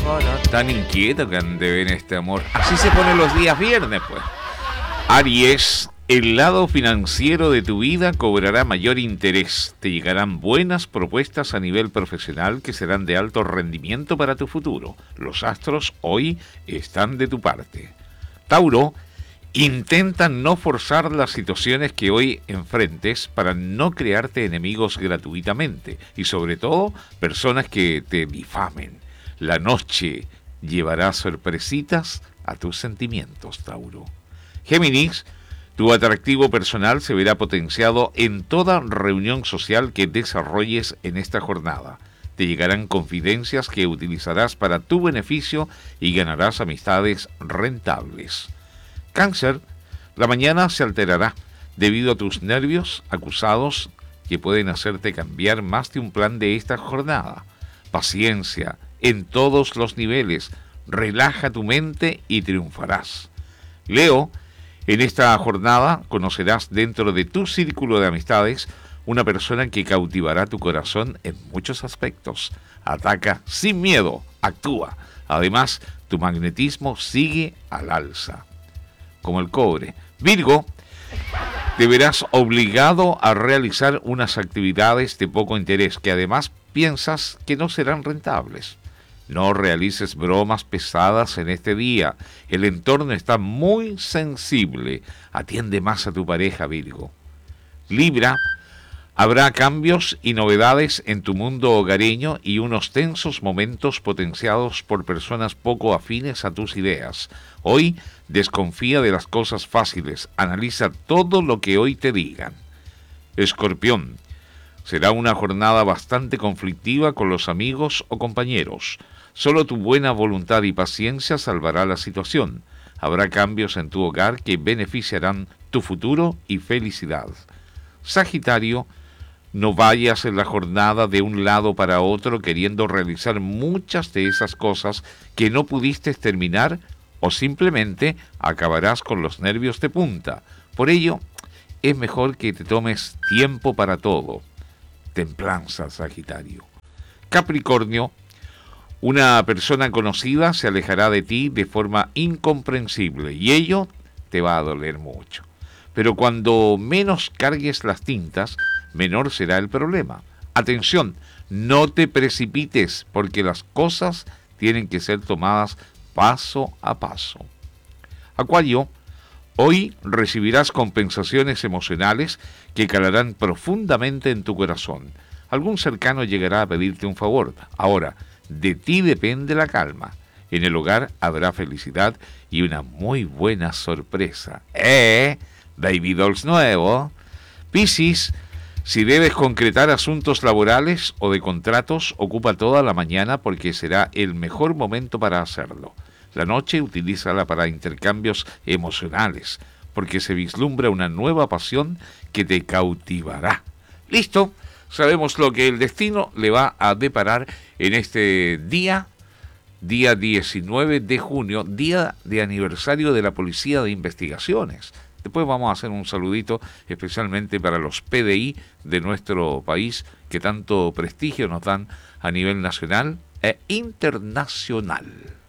Tan inquieto que ande ven este amor. Así se ponen los días viernes, pues. Aries, el lado financiero de tu vida cobrará mayor interés. Te llegarán buenas propuestas a nivel profesional que serán de alto rendimiento para tu futuro. Los astros hoy están de tu parte. Tauro, intenta no forzar las situaciones que hoy enfrentes para no crearte enemigos gratuitamente y sobre todo personas que te difamen. La noche llevará sorpresitas a tus sentimientos, Tauro. Géminis, tu atractivo personal se verá potenciado en toda reunión social que desarrolles en esta jornada. Te llegarán confidencias que utilizarás para tu beneficio y ganarás amistades rentables. Cáncer, la mañana se alterará debido a tus nervios acusados que pueden hacerte cambiar más de un plan de esta jornada. Paciencia en todos los niveles, relaja tu mente y triunfarás. Leo, en esta jornada conocerás dentro de tu círculo de amistades una persona que cautivará tu corazón en muchos aspectos. Ataca sin miedo, actúa. Además, tu magnetismo sigue al alza. Como el cobre. Virgo, te verás obligado a realizar unas actividades de poco interés que además piensas que no serán rentables. No realices bromas pesadas en este día. El entorno está muy sensible. Atiende más a tu pareja, Virgo. Libra, habrá cambios y novedades en tu mundo hogareño y unos tensos momentos potenciados por personas poco afines a tus ideas. Hoy desconfía de las cosas fáciles. Analiza todo lo que hoy te digan. Escorpión, será una jornada bastante conflictiva con los amigos o compañeros. Solo tu buena voluntad y paciencia salvará la situación. Habrá cambios en tu hogar que beneficiarán tu futuro y felicidad. Sagitario, no vayas en la jornada de un lado para otro queriendo realizar muchas de esas cosas que no pudiste terminar o simplemente acabarás con los nervios de punta. Por ello, es mejor que te tomes tiempo para todo. Templanza, Sagitario. Capricornio, una persona conocida se alejará de ti de forma incomprensible y ello te va a doler mucho. Pero cuando menos cargues las tintas, menor será el problema. Atención, no te precipites porque las cosas tienen que ser tomadas paso a paso. Acuario, hoy recibirás compensaciones emocionales que calarán profundamente en tu corazón. Algún cercano llegará a pedirte un favor. Ahora, de ti depende la calma. En el hogar habrá felicidad y una muy buena sorpresa. Baby Dolls nuevo. Piscis, si debes concretar asuntos laborales o de contratos, ocupa toda la mañana porque será el mejor momento para hacerlo. La noche utilízala para intercambios emocionales, porque se vislumbra una nueva pasión que te cautivará. ¿Listo? Sabemos lo que el destino le va a deparar en este día 19 de junio, día de aniversario de la Policía de Investigaciones. Después vamos a hacer un saludito especialmente para los PDI de nuestro país que tanto prestigio nos dan a nivel nacional e internacional.